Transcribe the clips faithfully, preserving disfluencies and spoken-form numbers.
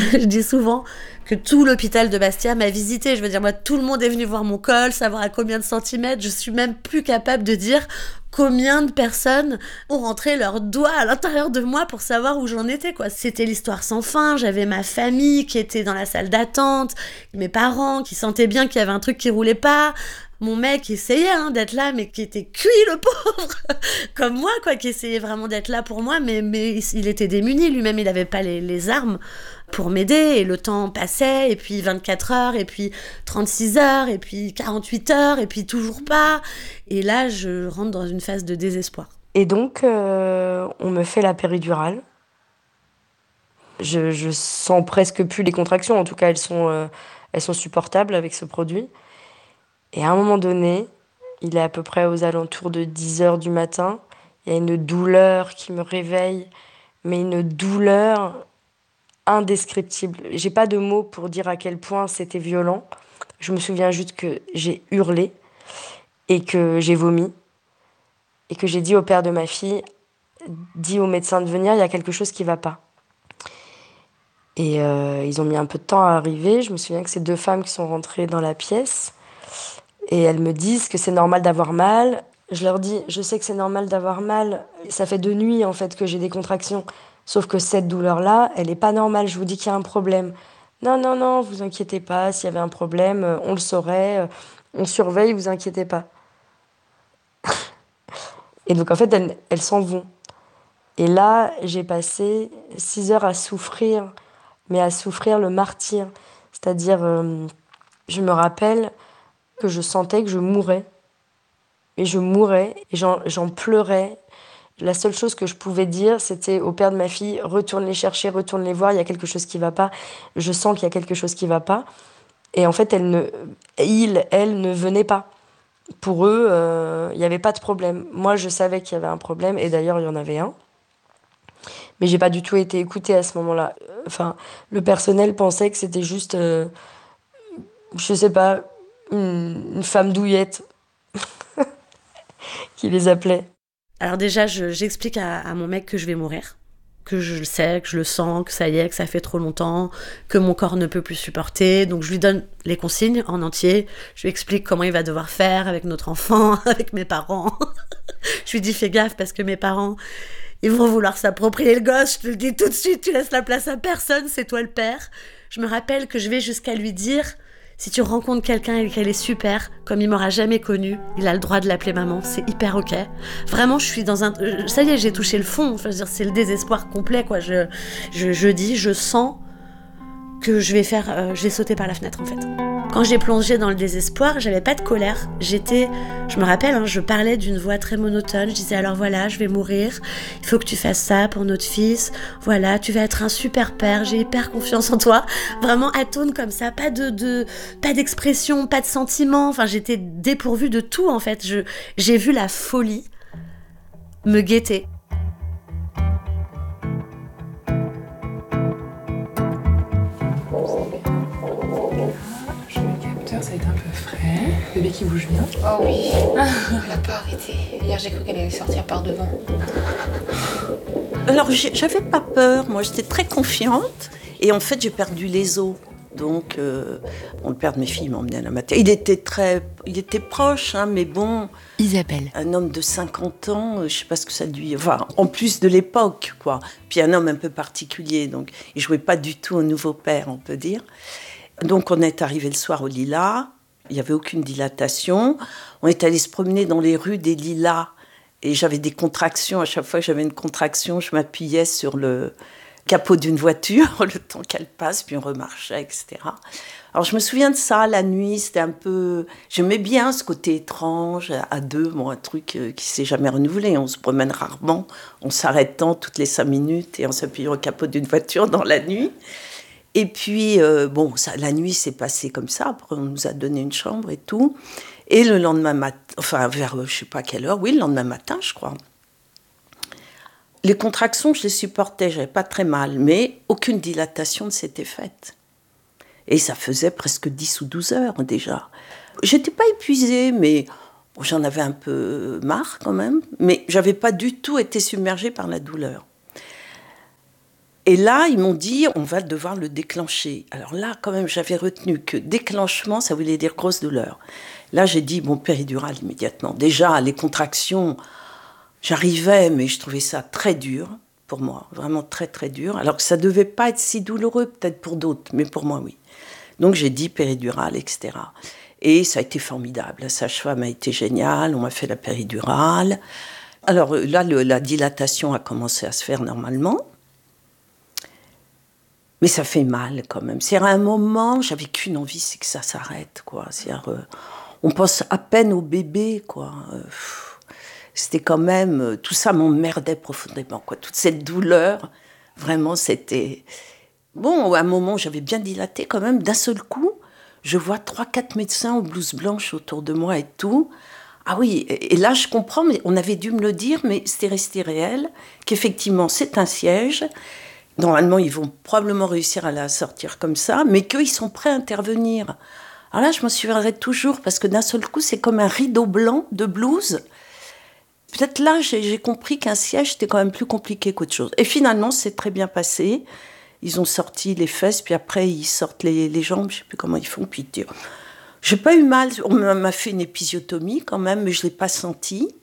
Je dis souvent que tout l'hôpital de Bastia m'a visité. Je veux dire, moi, tout le monde est venu voir mon col, savoir à combien de centimètres. Je suis même plus capable de dire combien de personnes ont rentré leurs doigts à l'intérieur de moi pour savoir où j'en étais, quoi. C'était l'histoire sans fin. J'avais ma famille qui était dans la salle d'attente, mes parents qui sentaient bien qu'il y avait un truc qui roulait pas. Mon mec essayait hein, d'être là, mais qui était cuit, le pauvre, comme moi, quoi, qui essayait vraiment d'être là pour moi, mais, mais il était démuni, lui-même, il n'avait pas les, les armes pour m'aider, et le temps passait, et puis vingt-quatre heures, et puis trente-six heures, et puis quarante-huit heures, et puis toujours pas. Et là, je rentre dans une phase de désespoir. Et donc, euh, on me fait la péridurale. Je, je sens presque plus les contractions, en tout cas, elles sont, euh, elles sont supportables avec ce produit. Et à un moment donné, il est à peu près aux alentours de dix heures du matin, il y a une douleur qui me réveille, mais une douleur indescriptible. J'ai pas de mots pour dire à quel point c'était violent. Je me souviens juste que j'ai hurlé et que j'ai vomi et que j'ai dit au père de ma fille, dis au médecin de venir, il y a quelque chose qui va pas. Et euh, ils ont mis un peu de temps à arriver. Je me souviens que c'est deux femmes qui sont rentrées dans la pièce. Et elles me disent que c'est normal d'avoir mal. Je leur dis, je sais que c'est normal d'avoir mal. Ça fait deux nuits, en fait, que j'ai des contractions. Sauf que cette douleur-là, elle n'est pas normale. Je vous dis qu'il y a un problème. Non, non, non, vous inquiétez pas. S'il y avait un problème, on le saurait. On surveille, vous inquiétez pas. Et donc, en fait, elles, elles s'en vont. Et là, j'ai passé six heures à souffrir, mais à souffrir le martyre. C'est-à-dire, euh, je me rappelle que je sentais que je mourais. Et je mourais, et j'en, j'en pleurais. La seule chose que je pouvais dire, c'était au père de ma fille, retourne les chercher, retourne les voir, il y a quelque chose qui va pas. Je sens qu'il y a quelque chose qui va pas. Et en fait, elle ne, il, elle ne venait pas. Pour eux, euh, il n'y avait pas de problème. Moi, je savais qu'il y avait un problème, et d'ailleurs, il y en avait un. Mais j'ai pas du tout été écoutée à ce moment-là. Enfin, le personnel pensait que c'était juste, euh, je sais pas, une, une femme douillette qui les appelait. Alors déjà, je, j'explique à, à mon mec que je vais mourir, que je le sais, que je le sens, que ça y est, que ça fait trop longtemps, que mon corps ne peut plus supporter. Donc je lui donne les consignes en entier. Je lui explique comment il va devoir faire avec notre enfant, avec mes parents. Je lui dis fais gaffe parce que mes parents, ils vont vouloir s'approprier le gosse. Je te le dis tout de suite, tu laisses la place à personne, c'est toi le père. Je me rappelle que je vais jusqu'à lui dire, si tu rencontres quelqu'un et qu'elle est super, comme il m'aura jamais connue, il a le droit de l'appeler maman, c'est hyper ok. Vraiment, je suis dans un... Ça y est, j'ai touché le fond, enfin, je veux dire, c'est le désespoir complet, quoi. Je, je, je dis, je sens que je vais faire... Euh, je vais sauter par la fenêtre, en fait. Quand j'ai plongé dans le désespoir, j'avais pas de colère. J'étais... Je me rappelle, hein, je parlais d'une voix très monotone. Je disais, alors voilà, je vais mourir. Il faut que tu fasses ça pour notre fils. Voilà, tu vas être un super père. J'ai hyper confiance en toi. Vraiment atone comme ça. Pas de, de, pas d'expression, pas de sentiment. Enfin, j'étais dépourvue de tout, en fait. Je, j'ai vu la folie me guetter. Ça va être un peu frais. Bébé qui bouge bien. Oh oui. Elle n'a pas arrêté. Hier, j'ai cru qu'elle allait sortir par devant. Alors, j'avais pas peur. Moi, j'étais très confiante. Et en fait, j'ai perdu les os. Donc, euh, bon, le père de mes filles m'emmenait à la maternité. Il était très... Il était proche, hein, mais bon... Isabelle. Un homme de cinquante ans, je sais pas ce que ça lui... Enfin, en plus de l'époque, quoi. Puis un homme un peu particulier. Donc, il jouait pas du tout au nouveau père, on peut dire. Donc, on est arrivé le soir au Lilas. Il n'y avait aucune dilatation. On est allé se promener dans les rues des Lilas. Et j'avais des contractions. À chaque fois que j'avais une contraction, je m'appuyais sur le capot d'une voiture, le temps qu'elle passe, puis on remarchait, et cetera. Alors, je me souviens de ça, la nuit, c'était un peu... J'aimais bien ce côté étrange, à deux, bon, un truc qui ne s'est jamais renouvelé. On se promène rarement, en s'arrêtant toutes les cinq minutes et en s'appuyant au capot d'une voiture dans la nuit. Et puis, euh, bon, ça, la nuit s'est passée comme ça. Après, on nous a donné une chambre et tout. Et le lendemain matin, enfin, vers, je ne sais pas quelle heure, oui, le lendemain matin, je crois. Les contractions, je les supportais, je n'avais pas très mal, mais aucune dilatation ne s'était faite. Et ça faisait presque dix ou douze heures déjà. Je n'étais pas épuisée, mais bon, j'en avais un peu marre quand même. Mais je n'avais pas du tout été submergée par la douleur. Et là, ils m'ont dit, on va devoir le déclencher. Alors là, quand même, j'avais retenu que déclenchement, ça voulait dire grosse douleur. Là, j'ai dit, bon, péridurale immédiatement. Déjà, les contractions, j'arrivais, mais je trouvais ça très dur pour moi, vraiment très, très dur. Alors que ça ne devait pas être si douloureux, peut-être pour d'autres, mais pour moi, oui. Donc, j'ai dit péridurale, et cetera. Et ça a été formidable. La sage-femme a été géniale, on m'a fait la péridurale. Alors là, le, la dilatation a commencé à se faire normalement. Mais ça fait mal quand même. C'est à un moment, j'avais qu'une envie, c'est que ça s'arrête, quoi. C'est-à-dire, euh, on pense à peine au bébé, quoi. Euh, c'était quand même... Euh, tout ça m'emmerdait profondément, quoi. Toute cette douleur, vraiment, c'était... Bon, à un moment, j'avais bien dilaté quand même. D'un seul coup, je vois trois, quatre médecins aux blouses blanches autour de moi et tout. Ah oui, et là, je comprends, mais on avait dû me le dire, mais c'était resté réel, qu'effectivement, c'est un siège. Normalement, ils vont probablement réussir à la sortir comme ça, mais qu'ils sont prêts à intervenir. Alors là, je m'en souviendrai toujours, parce que d'un seul coup, c'est comme un rideau blanc de blouse. Peut-être là, j'ai, j'ai compris qu'un siège, c'était quand même plus compliqué qu'autre chose. Et finalement, c'est très bien passé. Ils ont sorti les fesses, puis après, ils sortent les, les jambes, je ne sais plus comment ils font. Puis, j'ai pas eu mal. On m'a fait une épisiotomie quand même, mais je ne l'ai pas senti.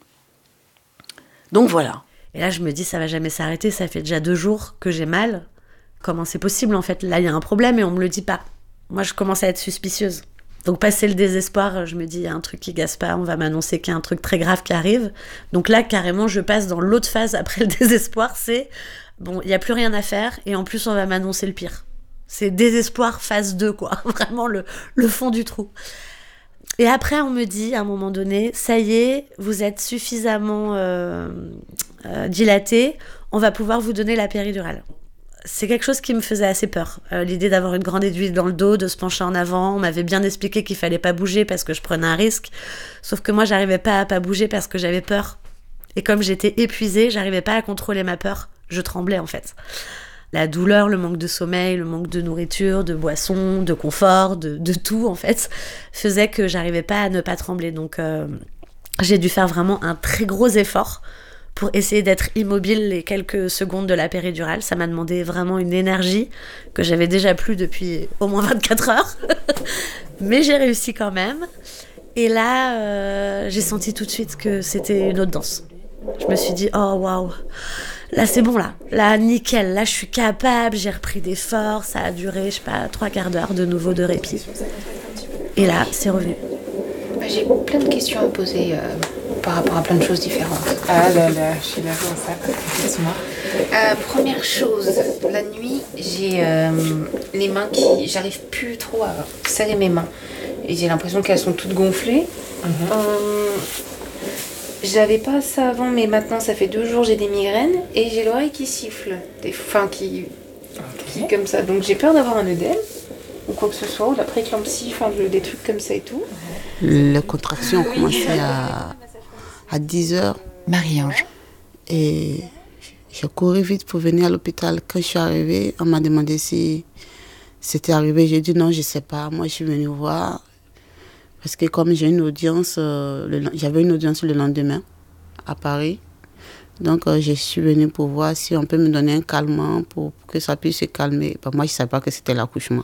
Donc voilà. Et là, je me dis, ça va jamais s'arrêter. Ça fait déjà deux jours que j'ai mal. Comment c'est possible, en fait? Là, il y a un problème et on me le dit pas. Moi, je commence à être suspicieuse. Donc, passé le désespoir, je me dis, il y a un truc qui gasse pas. On va m'annoncer qu'il y a un truc très grave qui arrive. Donc là, carrément, je passe dans l'autre phase après le désespoir. C'est, bon, il n'y a plus rien à faire. Et en plus, on va m'annoncer le pire. C'est désespoir phase deux, quoi. Vraiment le, le fond du trou. Et après, on me dit, à un moment donné, ça y est, vous êtes suffisamment euh, euh, dilaté, on va pouvoir vous donner la péridurale. C'est quelque chose qui me faisait assez peur. Euh, l'idée d'avoir une grande aiguille dans le dos, de se pencher en avant. On m'avait bien expliqué qu'il fallait pas bouger parce que je prenais un risque. Sauf que moi, j'arrivais pas à pas bouger parce que j'avais peur. Et comme j'étais épuisée, j'arrivais pas à contrôler ma peur. Je tremblais, en fait. La douleur, le manque de sommeil, le manque de nourriture, de boisson, de confort, de, de tout, en fait, faisait que j'arrivais pas à ne pas trembler. Donc, euh, j'ai dû faire vraiment un très gros effort pour essayer d'être immobile les quelques secondes de la péridurale. Ça m'a demandé vraiment une énergie que j'avais déjà plus depuis au moins vingt-quatre heures. Mais j'ai réussi quand même. Et là, euh, j'ai senti tout de suite que c'était une autre danse. Je me suis dit, oh waouh, là c'est bon, là, là nickel, là je suis capable, j'ai repris des forces, ça a duré, je sais pas, trois quarts d'heure de nouveau de répit. Et là, c'est revenu. Bah, j'ai plein de questions à poser euh, par rapport à plein de choses différentes. Ah là là, je suis là comme ça. Dis-moi. Euh, première chose, la nuit, j'ai euh, les mains qui... J'arrive plus trop à serrer mes mains. Et j'ai l'impression qu'elles sont toutes gonflées. Mm-hmm. Euh, J'avais pas ça avant, mais maintenant ça fait deux jours j'ai des migraines et j'ai l'oreille qui siffle, des, enfin qui, okay. qui comme ça. Donc j'ai peur d'avoir un œdème ou quoi que ce soit, ou de la prééclampsie, enfin des trucs comme ça et tout. Les contractions ont commencé à, à dix heures. Marie-Ange. Et j'ai couru vite pour venir à l'hôpital. Quand je suis arrivée, on m'a demandé si c'était arrivé. J'ai dit non, je sais pas. Moi je suis venue voir. Parce que comme j'ai une audience, euh, le, j'avais une audience le lendemain à Paris. Donc euh, je suis venue pour voir si on peut me donner un calmant pour, pour que ça puisse se calmer. Bah, moi je ne savais pas que c'était l'accouchement.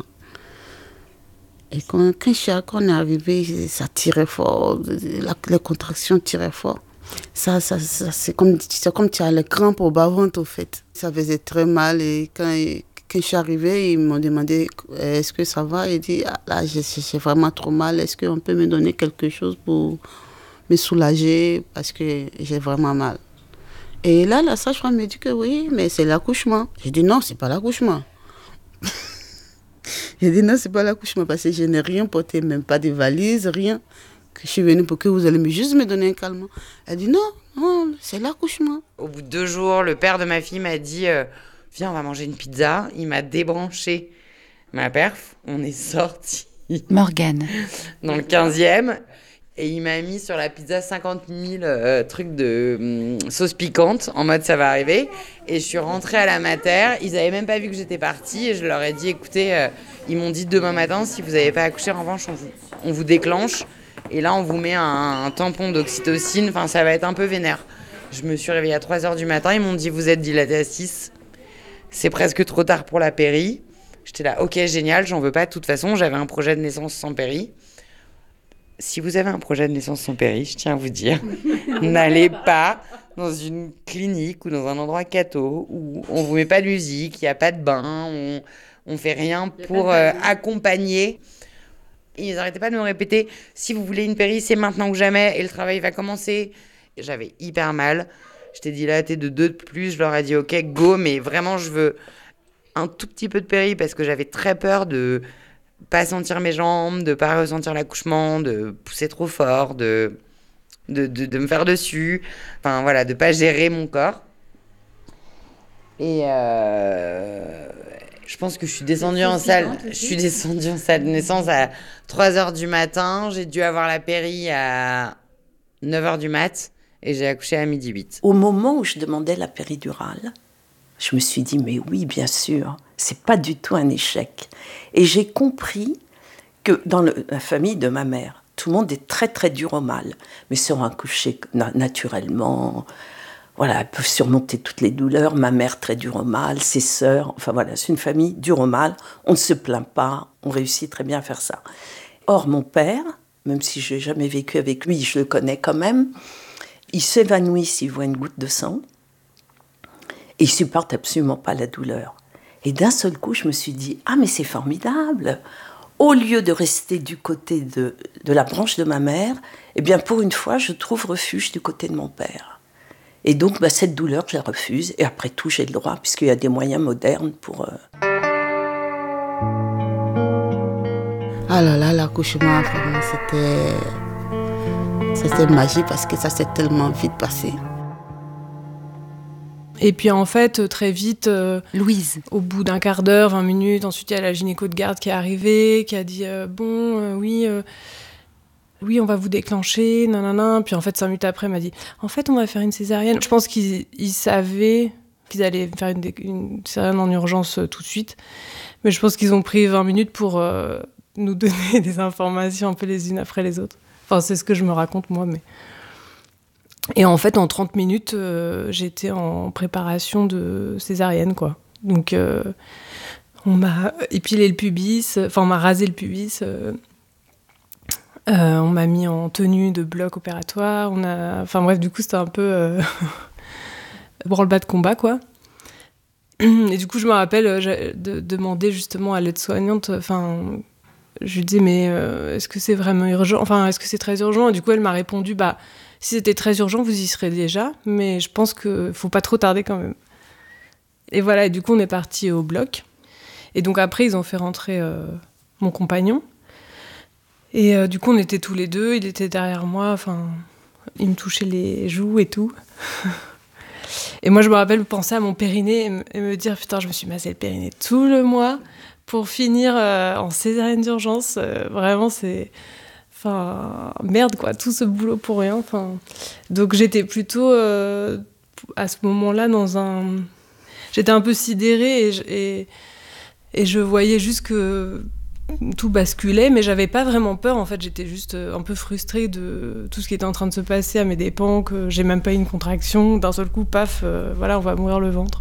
Et quand, quand, je suis, quand on est arrivé, ça tirait fort, la, les contractions tiraient fort. Ça, ça, ça, c'est, comme, c'est comme tu as les crampes au bas-ventre au fait. Ça faisait très mal et quand... Quand je suis arrivée, ils m'ont demandé est-ce que ça va. J'ai dit ah, là, j'ai, j'ai vraiment trop mal. Est-ce qu'on peut me donner quelque chose pour me soulager parce que j'ai vraiment mal. Et là, la sage-femme me dit que oui, mais c'est l'accouchement. J'ai dit non, c'est pas l'accouchement. J'ai dit non, c'est pas l'accouchement parce que je n'ai rien porté, même pas de valise, rien. Que je suis venue pour que vous allez me, juste me donner un calmant. Elle dit non, non, c'est l'accouchement. Au bout de deux jours, le père de ma fille m'a dit euh, viens, on va manger une pizza. Il m'a débranché ma perf. On est sortis. Morgane. Dans le quinzième. Et il m'a mis sur la pizza cinquante mille euh, trucs de euh, sauce piquante, en mode ça va arriver. Et je suis rentrée à la mater. Ils n'avaient même pas vu que j'étais partie. Et je leur ai dit, écoutez, euh, ils m'ont dit demain matin, si vous n'avez pas accouché, en revanche, on vous, on vous déclenche. Et là, on vous met un, un tampon d'oxytocine. Enfin, ça va être un peu vénère. Je me suis réveillée à trois heures du matin. Ils m'ont dit, vous êtes dilatée à six. c'est presque trop tard pour la péri. J'étais là, ok, génial, j'en veux pas. De toute façon, j'avais un projet de naissance sans péri. Si vous avez un projet de naissance sans péri, je tiens à vous dire, n'allez pas dans une clinique ou dans un endroit catho où on vous met pas de musique, il n'y a pas de bain, on, on fait rien pour euh, accompagner. Ils n'arrêtaient pas de me répéter, si vous voulez une péri, c'est maintenant ou jamais, et le travail va commencer. J'avais hyper mal. J'étais dilatée de deux de plus, je leur ai dit, ok, go, mais vraiment, je veux un tout petit peu de péri parce que j'avais très peur de pas sentir mes jambes, de pas ressentir l'accouchement, de pousser trop fort, de, de, de, de me faire dessus, enfin voilà, de pas gérer mon corps. Et euh, je pense que je suis descendue en salle, je suis descendue en salle de naissance à trois heures du matin, j'ai dû avoir la péri à neuf heures du mat et j'ai accouché à midi huit. Au moment où je demandais la péridurale, je me suis dit, mais oui, bien sûr, c'est pas du tout un échec. Et j'ai compris que dans le, la famille de ma mère, tout le monde est très, très dur au mal. Mes sœurs ont accouché na- naturellement. Voilà, elles peuvent surmonter toutes les douleurs. Ma mère, très dure au mal. Ses sœurs, enfin voilà, c'est une famille dure au mal. On ne se plaint pas. On réussit très bien à faire ça. Or, mon père, même si je n'ai jamais vécu avec lui, je le connais quand même, il s'évanouit s'il voit une goutte de sang. Et il ne supporte absolument pas la douleur. Et d'un seul coup, je me suis dit, ah mais c'est formidable. Au lieu de rester du côté de, de la branche de ma mère, eh bien pour une fois, je trouve refuge du côté de mon père. Et donc, bah, cette douleur, je la refuse. Et après tout, j'ai le droit, puisqu'il y a des moyens modernes pour... Euh... Ah là là, l'accouchement, vraiment, c'était... C'était magique parce que ça s'est tellement vite passé. Et puis en fait, très vite, euh, Louise, au bout d'un quart d'heure, vingt minutes, ensuite il y a la gynéco de garde qui est arrivée, qui a dit euh, bon, euh, oui, euh, oui, on va vous déclencher, nanana. Puis en fait, cinq minutes après, elle m'a dit en fait, on va faire une césarienne. Je pense qu'ils ils savaient qu'ils allaient faire une, une césarienne en urgence euh, tout de suite, mais je pense qu'ils ont pris vingt minutes pour euh, nous donner des informations un peu les unes après les autres. Enfin, c'est ce que je me raconte moi, mais. Et en fait, en trente minutes, euh, j'étais en préparation de césarienne, quoi. Donc, euh, on m'a épilé le pubis, enfin, on m'a rasé le pubis. Euh, euh, on m'a mis en tenue de bloc opératoire. On a... Enfin, bref, du coup, c'était un peu euh, branle-bas de combat, quoi. Et du coup, je me rappelle de, de demander justement à l'aide-soignante... Enfin, je lui disais, mais euh, est-ce que c'est vraiment urgent ? Enfin, est-ce que c'est très urgent ? Et du coup, elle m'a répondu, bah... Si c'était très urgent, vous y serez déjà, mais je pense qu'il ne faut pas trop tarder quand même. Et voilà, et du coup, on est parti au bloc. Et donc après, ils ont fait rentrer euh, mon compagnon. Et euh, du coup, on était tous les deux, il était derrière moi, enfin, il me touchait les joues et tout. Et moi, je me rappelle penser à mon périnée et me, et me dire, putain, je me suis massé le périnée tout le mois pour finir euh, en césarienne d'urgence. Euh, vraiment, c'est... Enfin, merde, quoi, tout ce boulot pour rien. Enfin, donc j'étais plutôt, euh, à ce moment-là, dans un... J'étais un peu sidérée et je, et, et je voyais juste que tout basculait, mais j'avais pas vraiment peur. En fait, j'étais juste un peu frustrée de tout ce qui était en train de se passer à mes dépens, que j'ai même pas eu une contraction. D'un seul coup, paf, euh, voilà, on va mourir le ventre.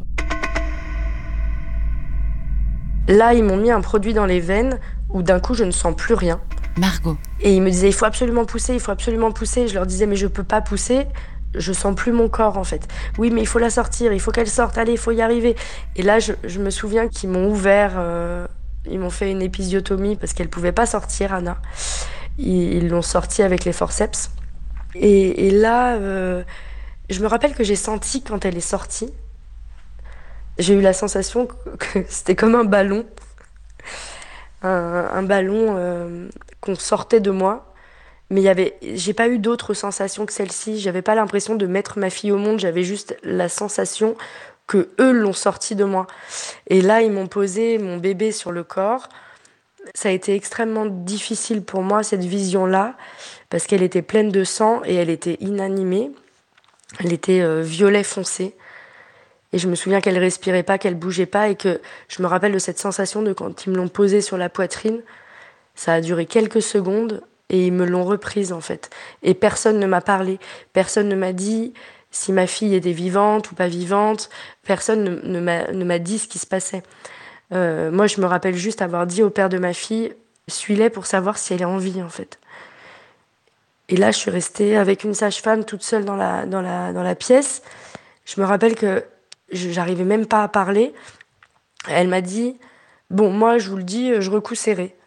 Là, ils m'ont mis un produit dans les veines où d'un coup, je ne sens plus rien. Margot. Et ils me disaient, il faut absolument pousser, il faut absolument pousser. Je leur disais, mais je peux pas pousser, je sens plus mon corps en fait. Oui, mais il faut la sortir, il faut qu'elle sorte, allez, il faut y arriver. Et là, je, je me souviens qu'ils m'ont ouvert, euh, ils m'ont fait une épisiotomie parce qu'elle pouvait pas sortir, Anna. Ils, ils l'ont sortie avec les forceps. Et, et là, euh, je me rappelle que j'ai senti quand elle est sortie, j'ai eu la sensation que, que c'était comme un ballon. Un, un ballon euh, qu'on sortait de moi, mais y avait, j'ai pas eu d'autres sensations que celle-ci. J'avais pas l'impression de mettre ma fille au monde, j'avais juste la sensation que eux l'ont sortie de moi. Et là, ils m'ont posé mon bébé sur le corps. Ça a été extrêmement difficile pour moi, cette vision-là, parce qu'elle était pleine de sang et elle était inanimée. Elle était euh, violet foncé. Et je me souviens qu'elle respirait pas, qu'elle bougeait pas, et que je me rappelle de cette sensation de quand ils me l'ont posée sur la poitrine. Ça a duré quelques secondes et ils me l'ont reprise en fait. Et personne ne m'a parlé, personne ne m'a dit si ma fille était vivante ou pas vivante. Personne ne, ne, m'a, ne m'a dit ce qui se passait. Euh, moi, je me rappelle juste avoir dit au père de ma fille, suis-les pour savoir si elle est en vie, en fait. Et là, je suis restée avec une sage-femme toute seule dans la, dans la, dans la pièce. Je me rappelle que je, j'arrivais même pas à parler. Elle m'a dit, bon, moi, je vous le dis, je recouds serré.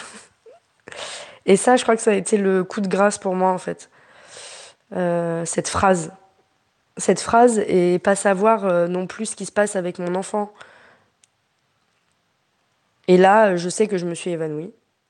Et ça, je crois que ça a été le coup de grâce pour moi, en fait. Euh, cette phrase. Cette phrase et pas savoir euh, non plus ce qui se passe avec mon enfant. Et là, je sais que je me suis évanouie.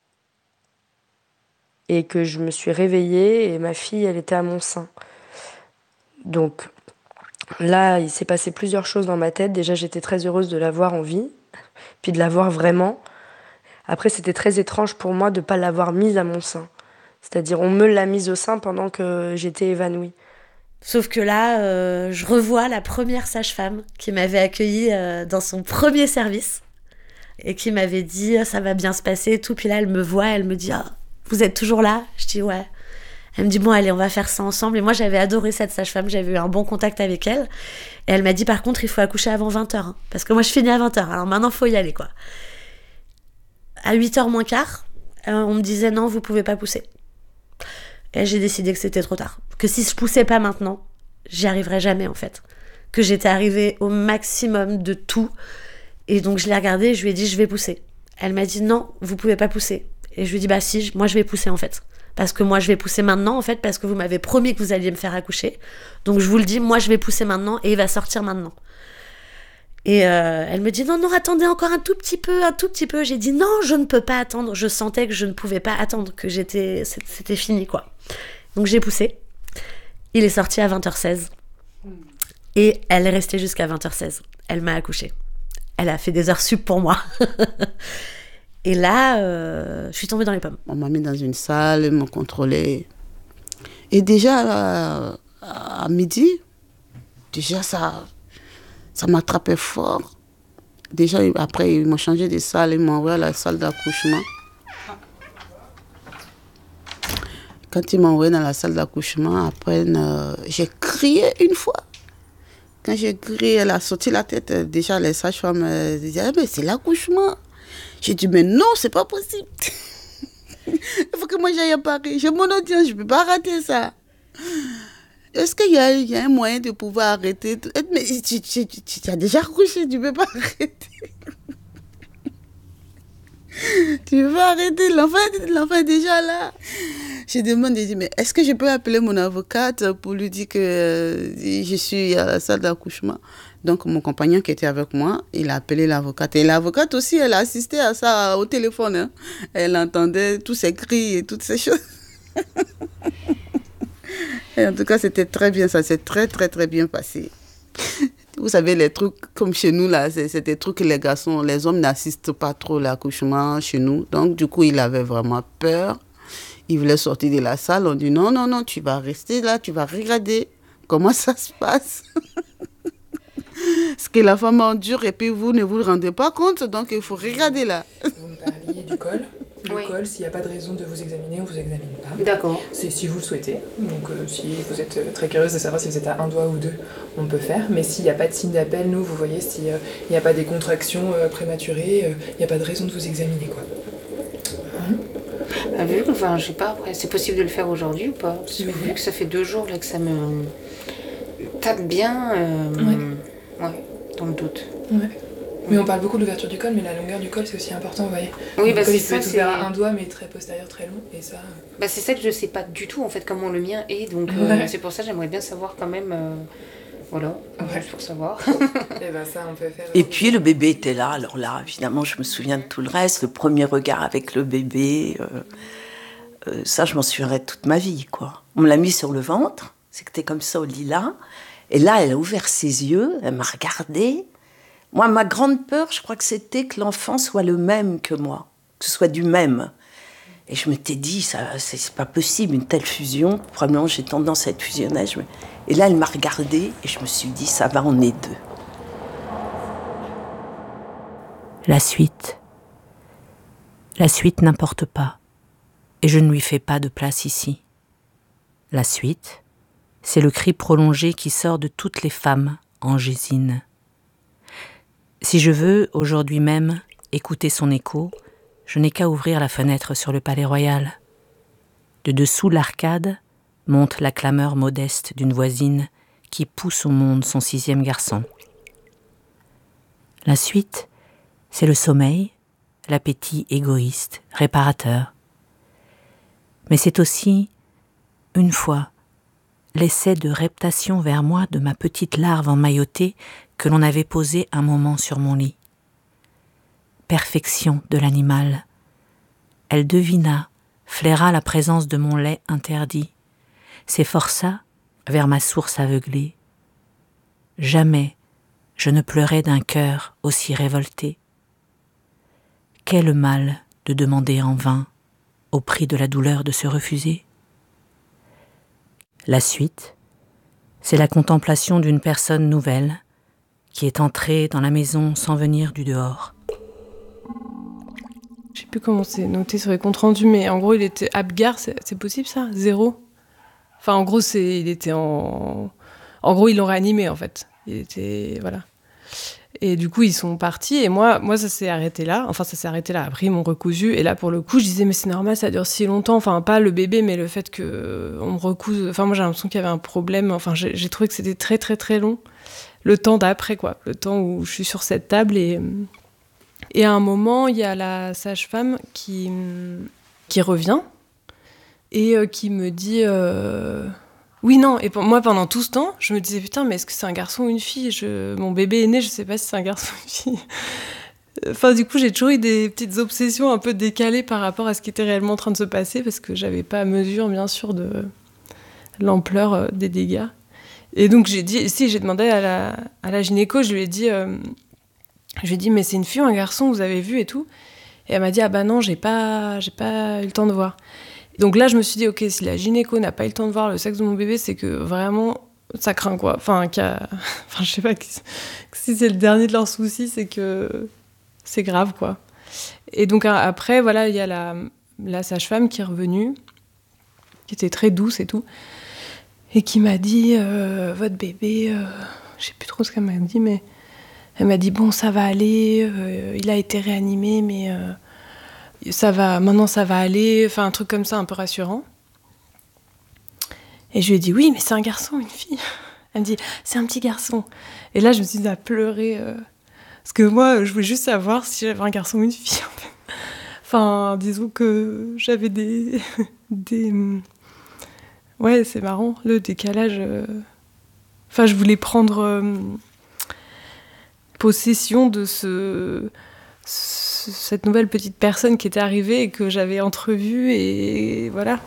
Et que je me suis réveillée et ma fille, elle était à mon sein. Donc là, il s'est passé plusieurs choses dans ma tête. Déjà, j'étais très heureuse de la voir en vie, puis de la voir vraiment. Après, c'était très étrange pour moi de ne pas l'avoir mise à mon sein. C'est-à-dire, on me l'a mise au sein pendant que j'étais évanouie. Sauf que là, euh, je revois la première sage-femme qui m'avait accueillie euh, dans son premier service et qui m'avait dit « ça va bien se passer » et tout. Puis là, elle me voit, elle me dit oh, « vous êtes toujours là ?» Je dis « ouais ». Elle me dit « bon, allez, on va faire ça ensemble ». Et moi, j'avais adoré cette sage-femme, j'avais eu un bon contact avec elle. Et elle m'a dit « par contre, il faut accoucher avant vingt heures. Hein, parce que moi, je finis à vingt heures. Alors maintenant, il faut y aller, quoi. » À huit heures moins quart, euh, on me disait « non, vous pouvez pas pousser ». Et j'ai décidé que c'était trop tard. Que si je poussais pas maintenant, j'y arriverais jamais, en fait. Que j'étais arrivée au maximum de tout. Et donc, je l'ai regardée et je lui ai dit, je vais pousser. Elle m'a dit, non, vous pouvez pas pousser. Et je lui ai dit, bah si, moi, je vais pousser, en fait. Parce que moi, je vais pousser maintenant, en fait, parce que vous m'avez promis que vous alliez me faire accoucher. Donc, je vous le dis, moi, je vais pousser maintenant et il va sortir maintenant. Et euh, elle me dit, non, non, attendez encore un tout petit peu, un tout petit peu. J'ai dit, non, je ne peux pas attendre. Je sentais que je ne pouvais pas attendre, que j'étais, c'était fini, quoi. Donc, j'ai poussé. Il est sorti à vingt heures seize. Et elle est restée jusqu'à vingt heures seize. Elle m'a accouchée. Elle a fait des heures sup pour moi. Et là, euh, je suis tombée dans les pommes. On m'a mis dans une salle, ils m'ont contrôlée. Et déjà, à, à midi, déjà, ça, ça m'attrapait fort. Déjà, après, ils m'ont changé de salle, ils m'ont envoyé à la salle d'accouchement. Quand ils m'ont envoyé dans la salle d'accouchement, après, euh, j'ai crié une fois. Quand j'ai crié, elle a sorti la tête. Déjà, les sages-femmes euh, disaient, mais c'est l'accouchement. J'ai dit, mais non, c'est pas possible. Il faut que moi j'aille à Paris. J'ai mon audience, je ne peux pas rater ça. Est-ce qu'il y a, il y a un moyen de pouvoir arrêter? Mais tu, tu, tu, tu as déjà accouché, tu ne peux pas arrêter. Tu veux arrêter, l'enfant, l'enfant est déjà là. Je demande, je dis, mais est-ce que je peux appeler mon avocate pour lui dire que euh, je suis à la salle d'accouchement? Donc, mon compagnon qui était avec moi, il a appelé l'avocate. Et l'avocate aussi, elle a assisté à ça au téléphone. Hein. Elle entendait tous ces cris et toutes ces choses. Et en tout cas, c'était très bien. Ça s'est très, très, très bien passé. Vous savez, les trucs comme chez nous, là, c'est, c'est des trucs que les garçons, les hommes n'assistent pas trop à l'accouchement chez nous. Donc, du coup, il avait vraiment peur. Il voulait sortir de la salle. On dit non, non, non, tu vas rester là, tu vas regarder comment ça se passe. Ce que la femme endure et puis vous ne vous rendez pas compte, donc il faut regarder là. Vous me parliez du col. Le Oui. col, s'il n'y a pas de raison de vous examiner, on ne vous examine pas. D'accord. C'est si vous le souhaitez. Donc euh, si vous êtes euh, très curieuse de savoir si vous êtes à un doigt ou deux, on peut faire. Mais s'il n'y a pas de signe d'appel, nous, vous voyez, s'il n'y a pas des contractions euh, prématurées, il euh, n'y a pas de raison de vous examiner, quoi. Hein? Bah, vu que, enfin, je sais pas, après, c'est possible de le faire aujourd'hui ou pas? Parce que vu que ça fait deux jours là que ça me tape bien, euh, Ouais. ouais, dans le doute. Ouais. Mais on parle beaucoup de l'ouverture du col, mais la longueur du col, c'est aussi important, vous voyez. Oui, le bah col, c'est il peut ça, être c'est... ouvert à un doigt, mais très postérieur, très long, et ça... Bah, c'est ça que je sais pas du tout, en fait, comment le mien est, donc Ouais. euh, c'est pour ça que j'aimerais bien savoir quand même, euh, voilà, Ouais. juste pour savoir. Et ben ça, on peut faire... Et puis le bébé était là, alors là, évidemment, je me souviens de tout le reste, le premier regard avec le bébé, euh, euh, ça, je m'en souviendrai toute ma vie, quoi. On me l'a mis sur le ventre, c'était comme ça au lit là, et là, elle a ouvert ses yeux, elle m'a regardée. Moi, ma grande peur, je crois que c'était que l'enfant soit le même que moi, que ce soit du même. Et je m'étais dit, ça, c'est, c'est pas possible, une telle fusion. Probablement, j'ai tendance à être fusionnelle. Je me... Et là, elle m'a regardée et je me suis dit, ça va, on est deux. La suite. La suite n'importe pas. Et je ne lui fais pas de place ici. La suite, c'est le cri prolongé qui sort de toutes les femmes en Gésine. Si je veux, aujourd'hui même, écouter son écho, je n'ai qu'à ouvrir la fenêtre sur le palais royal. De dessous l'arcade monte la clameur modeste d'une voisine qui pousse au monde son sixième garçon. La suite, c'est le sommeil, l'appétit égoïste, réparateur. Mais c'est aussi, une fois, l'essai de reptation vers moi de ma petite larve emmaillotée que l'on avait posée un moment sur mon lit. Perfection de l'animal. Elle devina, flaira la présence de mon lait interdit, s'efforça vers ma source aveuglée. Jamais je ne pleurais d'un cœur aussi révolté. Quel mal de demander en vain, au prix de la douleur de se refuser. La suite, c'est la contemplation d'une personne nouvelle qui est entrée dans la maison sans venir du dehors. Je sais plus comment c'est noté sur les comptes rendus, mais en gros, il était Abgar, c'est, c'est possible ça ? Zéro ? Enfin, en gros, c'est, il était en... En gros, ils l'ont réanimé, en fait. Il était... Voilà. Et du coup, ils sont partis, et moi, moi, ça s'est arrêté là. Enfin, ça s'est arrêté là. Après, ils m'ont recousu, et là, pour le coup, je disais, mais c'est normal, ça dure si longtemps. Enfin, pas le bébé, mais le fait qu'on me recouse... Enfin, moi, j'ai l'impression qu'il y avait un problème. Enfin, j'ai, j'ai trouvé que c'était très, très, très long. Le temps d'après, quoi. Le temps où je suis sur cette table, et... Et à un moment, il y a la sage-femme qui, qui revient et euh, qui me dit... Euh... Oui, non, et pour moi, pendant tout ce temps, je me disais, putain, mais est-ce que c'est un garçon ou une fille ? je... Mon bébé est né, je sais pas si c'est un garçon ou une fille. Enfin, du coup, j'ai toujours eu des petites obsessions un peu décalées par rapport à ce qui était réellement en train de se passer, parce que j'avais pas mesure, bien sûr, de l'ampleur des dégâts. Et donc, j'ai dit... Si, j'ai demandé à la, à la gynéco, je lui ai dit... Euh... Je lui ai dit, mais c'est une fille ou un garçon, vous avez vu et tout ? Et elle m'a dit, ah bah non, j'ai pas, j'ai pas eu le temps de voir. Donc là, je me suis dit, ok, si la gynéco n'a pas eu le temps de voir le sexe de mon bébé, c'est que vraiment, ça craint quoi. Enfin, qu'il y a... enfin je sais pas, si c'est le dernier de leurs soucis, c'est que c'est grave quoi. Et donc après, voilà, il y a la, la sage-femme qui est revenue, qui était très douce et tout, et qui m'a dit, euh, votre bébé, euh... je sais plus trop ce qu'elle m'a dit, mais... Elle m'a dit, bon, ça va aller, euh, il a été réanimé, mais euh, ça va, maintenant ça va aller, enfin un truc comme ça, un peu rassurant. Et je lui ai dit, oui, mais c'est un garçon ou une fille ? Elle me dit, c'est un petit garçon. Et là, je me suis dit à pleurer, euh, parce que moi, je voulais juste savoir si j'avais un garçon ou une fille. En fait. Enfin, disons que j'avais des... des... Ouais, c'est marrant, le décalage... Euh... Enfin, je voulais prendre... Euh... possession de ce, ce, cette nouvelle petite personne qui était arrivée et que j'avais entrevue, et voilà.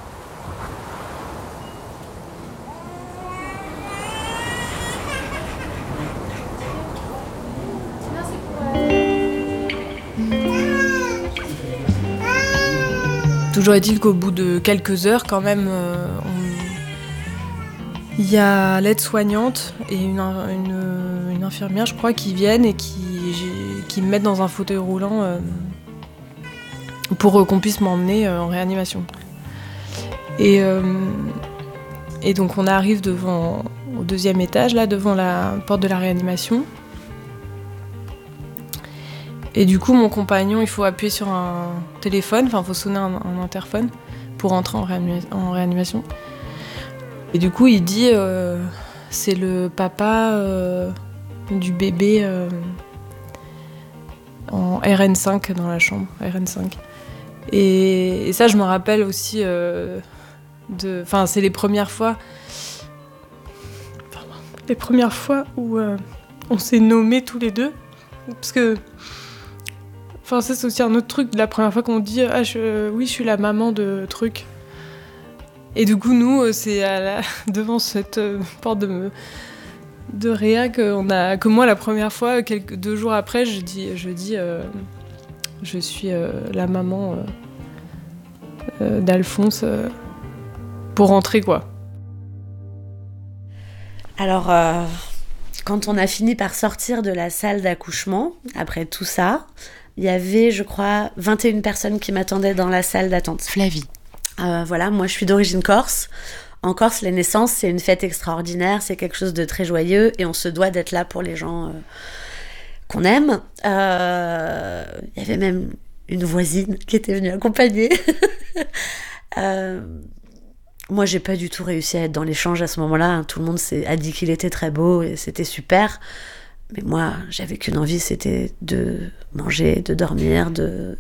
Toujours est-il qu'au bout de quelques heures, quand même, euh, on... il y a l'aide-soignante et une, une, une infirmière, je crois, qui viennent et qui, qui me mettent dans un fauteuil roulant euh, pour euh, qu'on puisse m'emmener euh, en réanimation. Et, euh, et donc on arrive devant, au deuxième étage, là, devant la porte de la réanimation. Et du coup, mon compagnon, il faut appuyer sur un téléphone, enfin, il faut sonner un, un interphone pour entrer en, réanima- en réanimation. Et du coup, il dit, euh, c'est le papa euh, du bébé euh, en R N cinq dans la chambre, R N cinq. Et, et ça, je me rappelle aussi, euh, de, enfin, c'est les premières fois, pardon, les premières fois où euh, on s'est nommés tous les deux, parce que, enfin, ça, c'est aussi un autre truc, la première fois qu'on dit, ah, je, oui, je suis la maman de truc. Et du coup, nous, c'est à la, devant cette euh, porte de, de réa que, a, que moi, la première fois, quelques, deux jours après, je dis, je, dis euh, je suis euh, la maman euh, euh, d'Alphonse euh, pour rentrer, quoi. Alors, euh, quand on a fini par sortir de la salle d'accouchement, après tout ça, il y avait, je crois, vingt et une personnes qui m'attendaient dans la salle d'attente. Flavie. Euh, voilà, moi je suis d'origine corse. En Corse, les naissances, c'est une fête extraordinaire, c'est quelque chose de très joyeux et on se doit d'être là pour les gens euh, qu'on aime. Il euh, y avait même une voisine qui était venue accompagner. euh, moi, j'ai pas du tout réussi à être dans l'échange à ce moment-là. Tout le monde a dit qu'il était très beau et c'était super. Mais moi, j'avais qu'une envie, c'était de manger, de dormir, de...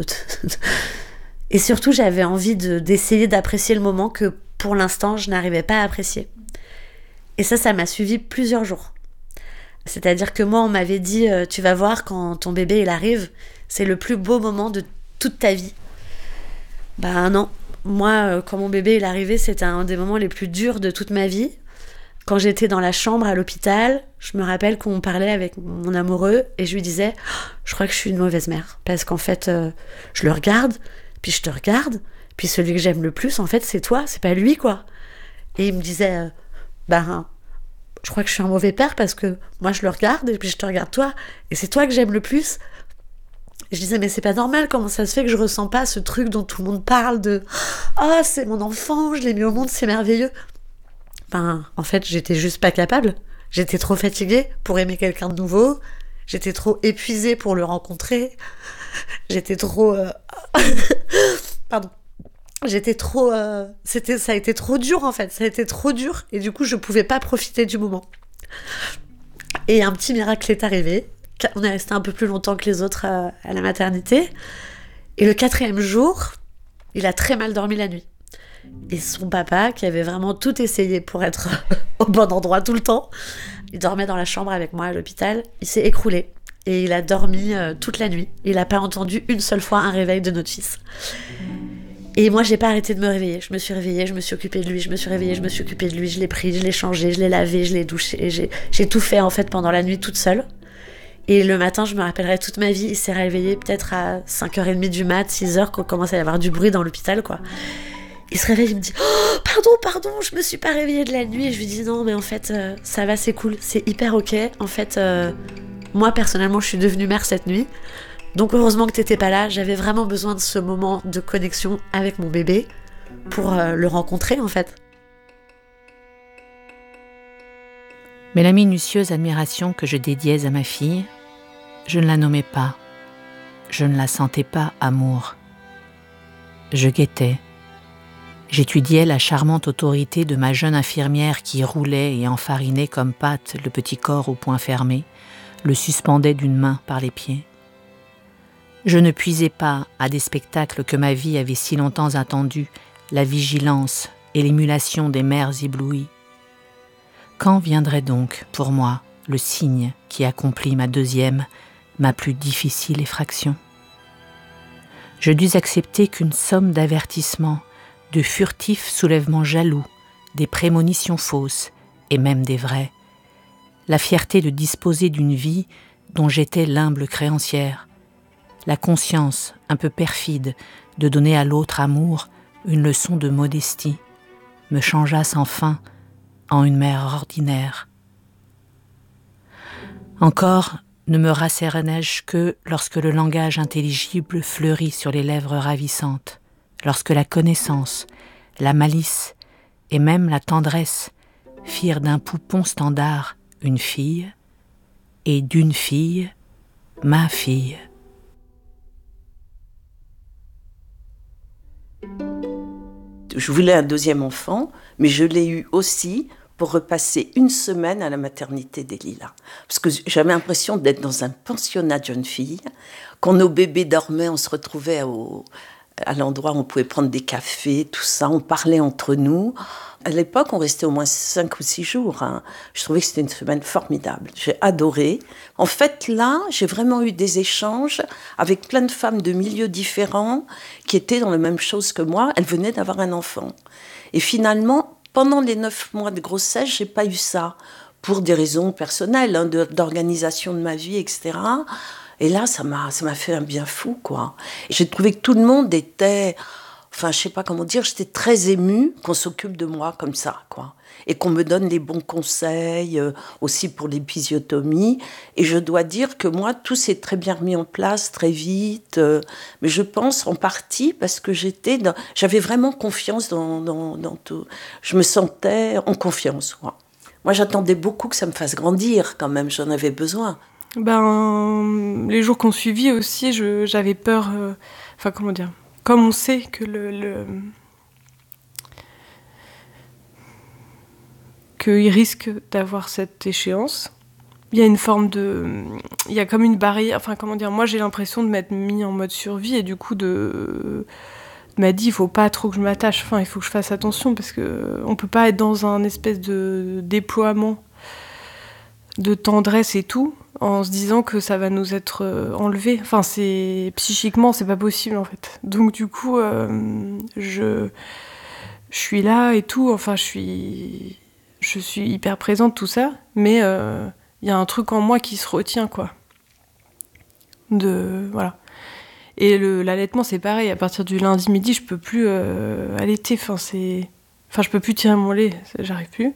Et surtout, j'avais envie de, d'essayer d'apprécier le moment que, pour l'instant, je n'arrivais pas à apprécier. Et ça, ça m'a suivi plusieurs jours. C'est-à-dire que moi, on m'avait dit, euh, tu vas voir, quand ton bébé, il arrive, c'est le plus beau moment de toute ta vie. Ben non. Moi, euh, quand mon bébé, il arrivait, c'était un des moments les plus durs de toute ma vie. Quand j'étais dans la chambre à l'hôpital, je me rappelle qu'on parlait avec mon amoureux et je lui disais oh, « Je crois que je suis une mauvaise mère. » Parce qu'en fait, euh, je le regarde, puis je te regarde, puis celui que j'aime le plus, en fait, c'est toi, c'est pas lui, quoi. Et il me disait euh, « Ben, je crois que je suis un mauvais père parce que moi, je le regarde et puis je te regarde toi. Et c'est toi que j'aime le plus. » Et je disais « Mais c'est pas normal, comment ça se fait que je ressens pas ce truc dont tout le monde parle de « Oh, c'est mon enfant, je l'ai mis au monde, c'est merveilleux. » Ben, en fait, j'étais juste pas capable. J'étais trop fatiguée pour aimer quelqu'un de nouveau. J'étais trop épuisée pour le rencontrer. J'étais trop... Euh... Pardon. J'étais trop... Euh... C'était... Ça a été trop dur, en fait. Ça a été trop dur. Et du coup, je pouvais pas profiter du moment. Et un petit miracle est arrivé. On est resté un peu plus longtemps que les autres à, à la maternité. Et le quatrième jour, il a très mal dormi la nuit. Et son papa, qui avait vraiment tout essayé pour être au bon endroit tout le temps, il dormait dans la chambre avec moi à l'hôpital, il s'est écroulé et il a dormi euh, toute la nuit. Il n'a pas entendu une seule fois un réveil de notre fils. Et moi, j'ai pas arrêté de me réveiller. Je me suis réveillée, je me suis occupée de lui, je me suis réveillée, je me suis occupée de lui, je l'ai pris, je l'ai changé, je l'ai lavé, je l'ai douché. J'ai, j'ai tout fait en fait pendant la nuit toute seule. Et le matin, je me rappellerai toute ma vie, il s'est réveillé peut-être à cinq heures trente du mat, six heures, quand il commence à y avoir du bruit dans l'hôpital, quoi. Il se réveille, il me dit oh, « Pardon, pardon, je me suis pas réveillée de la nuit. » Et je lui dis « Non, mais en fait, euh, ça va, c'est cool, c'est hyper ok. En fait, euh, moi, personnellement, je suis devenue mère cette nuit. Donc, heureusement que t'étais pas là. J'avais vraiment besoin de ce moment de connexion avec mon bébé pour euh, le rencontrer, en fait. » Mais la minutieuse admiration que je dédiais à ma fille, je ne la nommais pas. Je ne la sentais pas amour. Je guettais. J'étudiais la charmante autorité de ma jeune infirmière qui roulait et enfarinait comme pâte le petit corps au poing fermé, le suspendait d'une main par les pieds. Je ne puisais pas à des spectacles que ma vie avait si longtemps attendus, la vigilance et l'émulation des mères éblouies. Quand viendrait donc, pour moi, le signe qui accomplit ma deuxième, ma plus difficile effraction ? Je dus accepter qu'une somme d'avertissements, de furtifs soulèvements jaloux, des prémonitions fausses, et même des vraies, la fierté de disposer d'une vie dont j'étais l'humble créancière, la conscience un peu perfide de donner à l'autre amour une leçon de modestie, me changeassent enfin en une mère ordinaire. Encore ne me rassérénai-je que lorsque le langage intelligible fleurit sur les lèvres ravissantes, lorsque la connaissance, la malice et même la tendresse firent d'un poupon standard une fille, et d'une fille, ma fille. Je voulais un deuxième enfant, mais je l'ai eu aussi pour repasser une semaine à la maternité des Lilas. Parce que j'avais l'impression d'être dans un pensionnat de jeunes filles. Quand nos bébés dormaient, on se retrouvait au... à l'endroit où on pouvait prendre des cafés, tout ça, on parlait entre nous. À l'époque, on restait au moins cinq ou six jours. Hein. Je trouvais que c'était une semaine formidable. J'ai adoré. En fait, là, j'ai vraiment eu des échanges avec plein de femmes de milieux différents qui étaient dans la même chose que moi. Elles venaient d'avoir un enfant. Et finalement, pendant les neuf mois de grossesse, j'ai pas eu ça. Pour des raisons personnelles, hein, de, d'organisation de ma vie, et cetera. Et là, ça m'a, ça m'a fait un bien fou, quoi. Et j'ai trouvé que tout le monde était enfin, je sais pas comment dire, j'étais très émue qu'on s'occupe de moi comme ça, quoi. Et qu'on me donne les bons conseils, euh, aussi pour l'épisiotomie. Et je dois dire que moi, tout s'est très bien remis en place, très vite. Euh, mais je pense en partie parce que j'étais dans, j'avais vraiment confiance dans, dans, dans tout. Je me sentais en confiance, quoi. Moi, j'attendais beaucoup que ça me fasse grandir, quand même. J'en avais besoin. Ben, les jours qu'on suivit aussi, je, j'avais peur... Euh, enfin, comment dire ? Comme on sait que le... le qu'il risque d'avoir cette échéance, il y a une forme de... Il y a comme une barrière... Enfin, comment dire ? Moi, j'ai l'impression de m'être mis en mode survie et du coup, de... m'a dit, il faut pas trop que je m'attache. Enfin, il faut que je fasse attention parce qu'on peut pas être dans un espèce de déploiement de tendresse et tout, en se disant que ça va nous être enlevé. Enfin, c'est... Psychiquement, c'est pas possible, en fait. Donc, du coup, euh, je... je suis là et tout. Enfin, je suis... Je suis hyper présente, tout ça. Mais il euh, y a un truc en moi qui se retient, quoi. De... Voilà. Et le, l'allaitement, c'est pareil. À partir du lundi midi, je peux plus euh, allaiter. Enfin, c'est... Enfin, je peux plus tirer mon lait. J'arrive plus.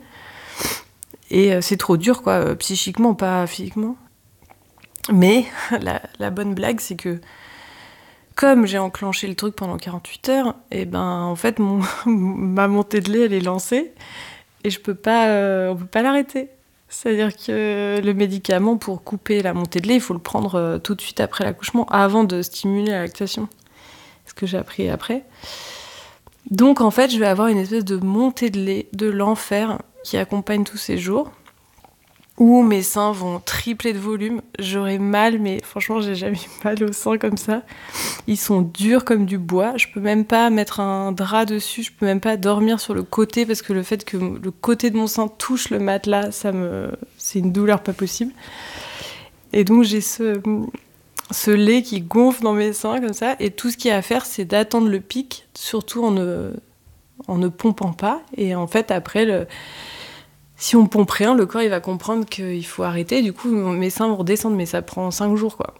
Et euh, c'est trop dur, quoi, euh, psychiquement, pas physiquement. Mais la, la bonne blague, c'est que comme j'ai enclenché le truc pendant quarante-huit heures, et ben en fait, mon, ma montée de lait, elle est lancée et je peux pas, euh, on peut pas l'arrêter. C'est-à-dire que le médicament, pour couper la montée de lait, il faut le prendre euh, tout de suite après l'accouchement, avant de stimuler la lactation. Ce que j'ai appris après. Donc, en fait, je vais avoir une espèce de montée de lait, de l'enfer, qui accompagne tous ces jours, où mes seins vont tripler de volume. J'aurai mal, mais franchement, j'ai jamais eu mal aux seins comme ça. Ils sont durs comme du bois. Je peux même pas mettre un drap dessus. Je peux même pas dormir sur le côté, parce que le fait que le côté de mon sein touche le matelas, ça me... c'est une douleur pas possible. Et donc, j'ai ce... ce lait qui gonfle dans mes seins comme ça, et tout ce qu'il y a à faire, c'est d'attendre le pic, surtout en ne, en ne pompant pas. Et en fait, après, le... si on pompe rien, le corps il va comprendre qu'il faut arrêter. Du coup, mes seins vont redescendre, mais ça prend cinq jours, quoi.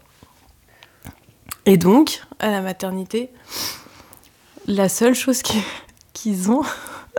Et donc, à la maternité, la seule chose qui... qu'ils ont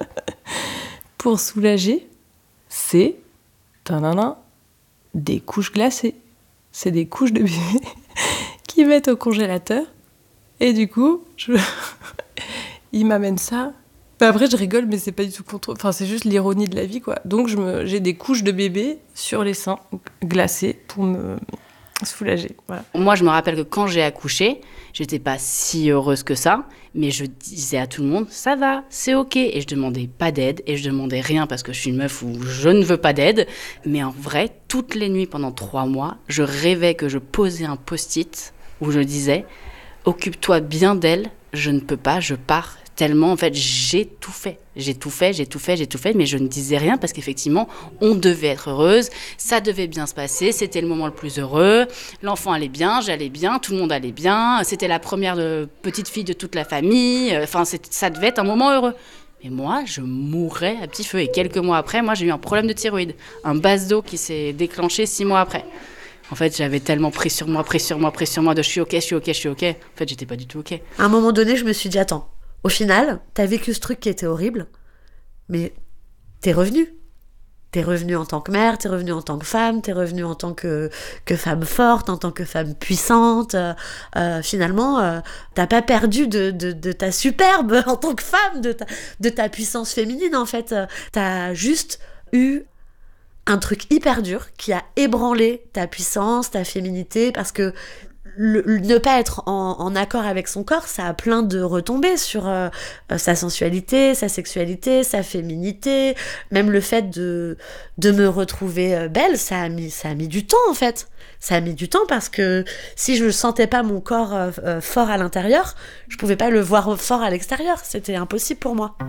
pour soulager, c'est tadadam, des couches glacées. C'est des couches de bébé qu'ils mettent au congélateur. Et du coup, je... ils m'amènent ça. Mais après, je rigole, mais c'est pas du tout contre... Enfin, c'est juste l'ironie de la vie, quoi. Donc, je me... j'ai des couches de bébé sur les seins, glacées, pour me soulager. Voilà. Moi, je me rappelle que quand j'ai accouché, j'étais pas si heureuse que ça, mais je disais à tout le monde, ça va, c'est ok. Et je demandais pas d'aide, et je demandais rien parce que je suis une meuf où je ne veux pas d'aide. Mais en vrai, toutes les nuits pendant trois mois, je rêvais que je posais un post-it où je disais, occupe-toi bien d'elle, je ne peux pas, je pars. Tellement, en fait, j'ai tout fait. J'ai tout fait, j'ai tout fait, j'ai tout fait, mais je ne disais rien parce qu'effectivement, on devait être heureuse, ça devait bien se passer, c'était le moment le plus heureux, l'enfant allait bien, j'allais bien, tout le monde allait bien, c'était la première de, petite fille de toute la famille, enfin, ça devait être un moment heureux. Mais moi, je mourais à petit feu. Et quelques mois après, moi, j'ai eu un problème de thyroïde, un base d'eau qui s'est déclenché six mois après. En fait, j'avais tellement pris sur moi, pris sur moi, pris sur moi de je suis ok, je suis ok, je suis ok. En fait, j'étais pas du tout ok. À un moment donné, je me suis dit, attends, au final, t'as vécu ce truc qui était horrible, mais t'es revenue. T'es revenue en tant que mère, t'es revenue en tant que femme, t'es revenue en tant que, que femme forte, en tant que femme puissante. Euh, euh, finalement, euh, t'as pas perdu de, de, de ta superbe en tant que femme, de ta, de ta puissance féminine, en fait. T'as juste eu un truc hyper dur qui a ébranlé ta puissance, ta féminité, parce que Le, le, ne pas être en, en accord avec son corps, ça a plein de retombées sur euh, sa sensualité, sa sexualité, sa féminité, même le fait de, de me retrouver belle, ça a mis, ça a mis du temps en fait. Ça a mis du temps parce que si je ne sentais pas mon corps euh, euh, fort à l'intérieur, je pouvais pas le voir fort à l'extérieur, c'était impossible pour moi.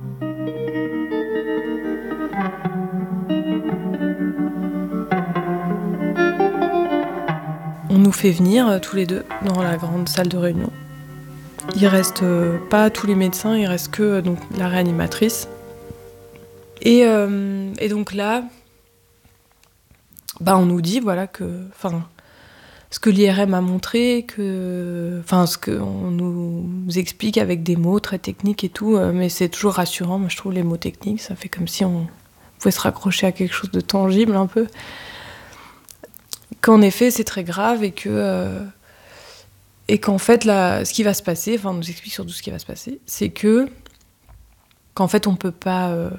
On nous fait venir euh, tous les deux dans la grande salle de réunion. Il reste euh, pas tous les médecins, il reste que euh, donc, la réanimatrice. Et, euh, et donc là, bah, on nous dit voilà, que ce que l'I R M a montré, que, enfin, ce qu'on nous explique avec des mots très techniques et tout, euh, mais c'est toujours rassurant, moi je trouve, les mots techniques, ça fait comme si on pouvait se raccrocher à quelque chose de tangible un peu. Qu'en effet, c'est très grave et que... Euh, et qu'en fait, là, ce qui va se passer, enfin, on nous explique surtout ce qui va se passer, c'est que, qu'en fait, on peut pas... Euh,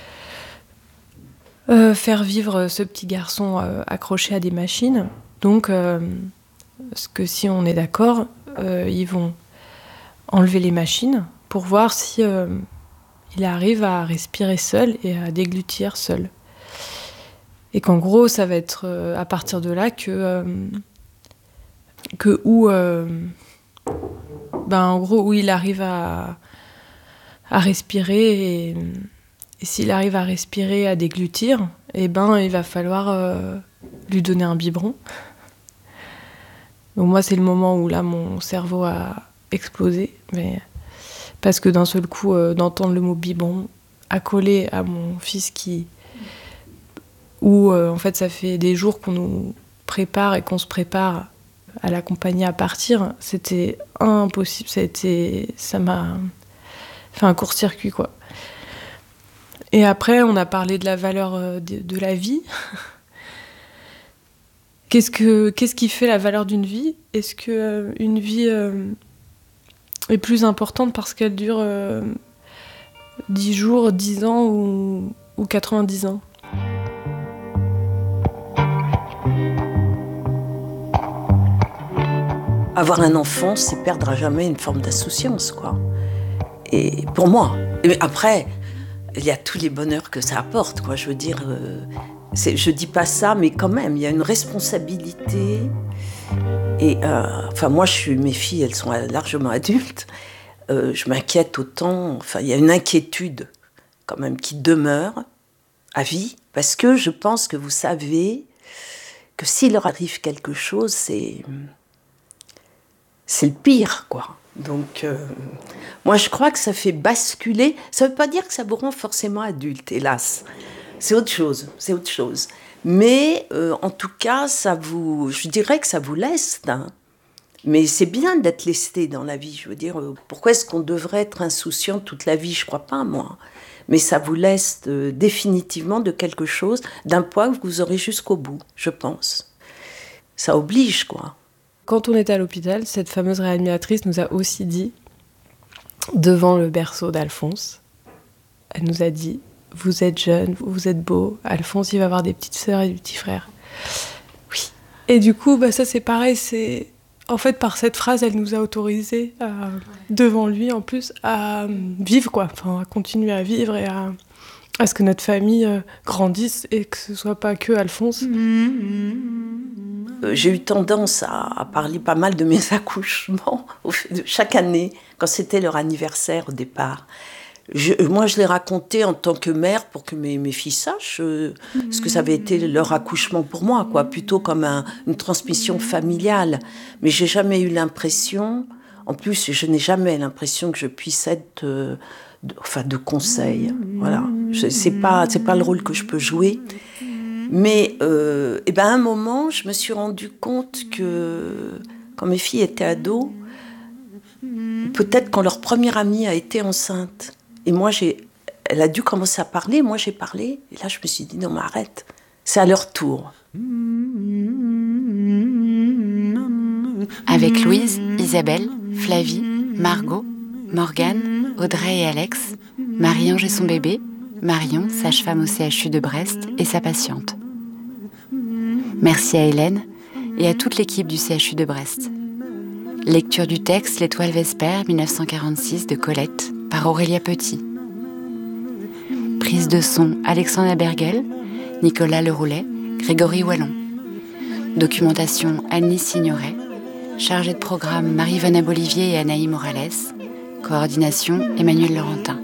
euh, faire vivre ce petit garçon euh, accroché à des machines. Donc, euh, parce que si on est d'accord, euh, ils vont enlever les machines pour voir si euh, il arrive à respirer seul et à déglutir seul. Et qu'en gros, ça va être euh, à partir de là que, euh, que où, euh, ben, en gros, où il arrive à, à respirer et, et s'il arrive à respirer, à déglutir, eh ben, il va falloir euh, lui donner un biberon. Donc moi, c'est le moment où là, mon cerveau a explosé, mais parce que d'un seul coup, euh, d'entendre le mot biberon accolé à mon fils qui, où euh, en fait, ça fait des jours qu'on nous prépare et qu'on se prépare à l'accompagner à partir, c'était impossible. Ça a été, ça m'a fait un court-circuit, quoi. Et après, on a parlé de la valeur de, de la vie. Qu'est-ce, que, qu'est-ce qui fait la valeur d'une vie ? Est-ce qu'une euh, vie euh, est plus importante parce qu'elle dure euh, dix jours, dix ans ou, ou quatre-vingt-dix ans ? Avoir un enfant, c'est perdre à jamais une forme d'insouciance, quoi. Et pour moi. Et après, il y a tous les bonheurs que ça apporte, quoi. Je veux dire... Euh... C'est, je dis pas ça, mais quand même, il y a une responsabilité. Et euh, enfin, moi, je suis, mes filles, elles sont largement adultes. Euh, je m'inquiète autant. Enfin, il y a une inquiétude quand même qui demeure à vie, parce que je pense que vous savez que s'il leur arrive quelque chose, c'est c'est le pire, quoi. Donc, euh, moi, je crois que ça fait basculer. Ça veut pas dire que ça vous rend forcément adulte, hélas. C'est autre chose, c'est autre chose. Mais euh, en tout cas, ça vous, je dirais que ça vous leste. Hein. Mais c'est bien d'être lesté dans la vie. Je veux dire, euh, pourquoi est-ce qu'on devrait être insouciant toute la vie ? Je crois pas, moi. Mais ça vous leste euh, définitivement de quelque chose, d'un poids que vous aurez jusqu'au bout, je pense. Ça oblige, quoi. Quand on était à l'hôpital, cette fameuse réanimatrice nous a aussi dit, devant le berceau d'Alphonse, elle nous a dit: vous êtes jeune, vous êtes beau, Alphonse, il va avoir des petites sœurs et des petits frères. Oui. Et du coup, bah, ça c'est pareil, c'est... En fait, par cette phrase, elle nous a autorisés, à... devant lui en plus, à vivre, quoi. Enfin, à continuer à vivre et à, à ce que notre famille euh, grandisse et que ce soit pas que Alphonse. Euh, j'ai eu tendance à, à parler pas mal de mes accouchements au fait de chaque année, quand c'était leur anniversaire au départ. Je, moi, je l'ai raconté en tant que mère pour que mes, mes filles sachent euh, ce que ça avait été leur accouchement pour moi, quoi, plutôt comme un, une transmission familiale. Mais j'ai jamais eu l'impression, en plus, je n'ai jamais l'impression que je puisse être, euh, de, enfin, de conseil. Voilà, je, c'est pas, c'est pas le rôle que je peux jouer. Mais, euh, et ben, à un moment, je me suis rendu compte que quand mes filles étaient ados, peut-être quand leur première amie a été enceinte. Et moi, j'ai, elle a dû commencer à parler, moi j'ai parlé, et là je me suis dit, non mais arrête, c'est à leur tour. Avec Louise, Isabelle, Flavie, Margot, Morgane, Audrey et Alex, Marie-Ange et son bébé, Marion, sage-femme au C H U de Brest, et sa patiente. Merci à Hélène et à toute l'équipe du C H U de Brest. Lecture du texte L'Étoile Vespère, dix-neuf cent quarante-six, de Colette, par Aurélia Petit. Prise de son Alexandre Bergel, Nicolas Leroulet, Grégory Wallon. Documentation Annie Signoret. Chargée de programme Marie-Vanna Bolivier et Anaï Morales. Coordination Emmanuel Laurentin.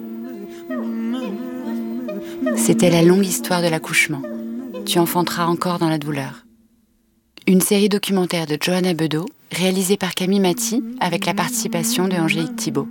C'était la longue histoire de l'accouchement. Tu enfanteras encore dans la douleur. Une série documentaire de Johanna Bedeau, réalisée par Camille Maty, avec la participation de Angélique Thibault.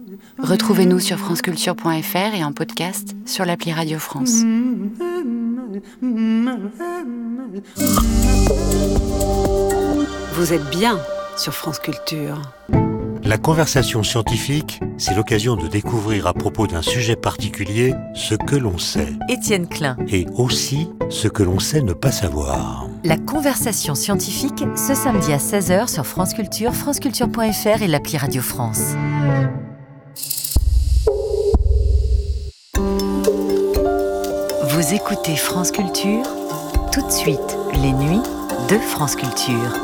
Retrouvez-nous sur franceculture point f r et en podcast sur l'appli Radio France. Vous êtes bien sur France Culture. La conversation scientifique, c'est l'occasion de découvrir à propos d'un sujet particulier ce que l'on sait. Étienne Klein. Et aussi ce que l'on sait ne pas savoir. La conversation scientifique, ce samedi à seize heures sur France Culture, franceculture point f r et l'appli Radio France. Vous écoutez France Culture, tout de suite, les nuits de France Culture.